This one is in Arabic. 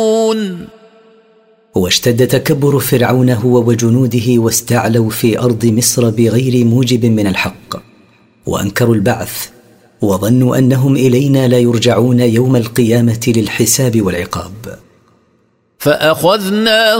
واشتد تكبر فرعون هو وجنوده واستعلوا في أرض مصر بغير موجب من الحق، وأنكروا البعث وظنوا أنهم إلينا لا يرجعون يوم القيامة للحساب والعقاب. فأخذناه